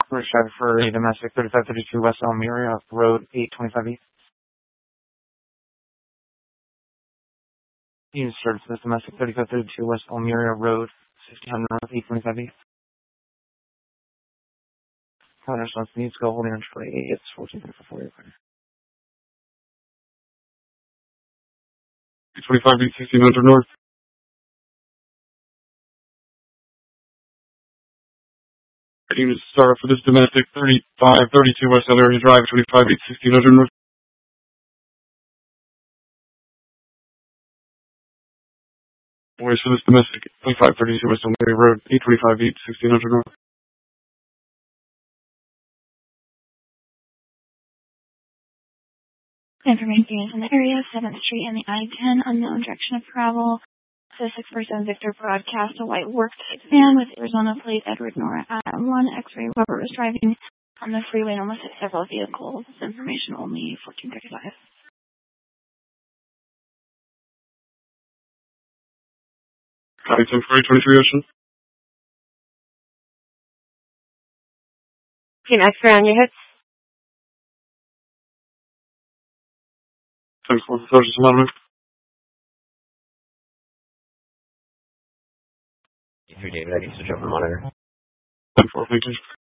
First driver for a domestic 3532 West Elmira Road 825 East. Unit started for this domestic 3532 West Elmira Road 1600 North 825 East. Calling response needs to go holding on for it's 1434. 825 East 1600 North. Unit start for this domestic 3532 West Elmira Drive 25 East 1600 North. Voice for this domestic 2532 West Elmira Road 825 East 1600 North. Information in the area, 7th Street and the I-10, unknown direction of travel. The 6% Victor broadcast a white work van with Arizona plate Edward Nora at 1 X-ray. Robert was driving on the freeway and almost hit several vehicles. This information only 1435. Copy 10-4-23 Ocean. Team X-ray on your hits. 10-4 Sergeant Anonymous. 3 David, I need to switch over monitor. 10-4, thank you.